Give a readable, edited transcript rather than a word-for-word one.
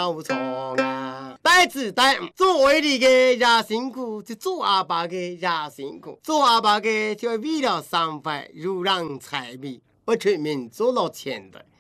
无从啊。代之代，做为你的也辛苦，就做阿爸的也辛苦。做阿爸的就为了三块如让财米，不全民做了钱的。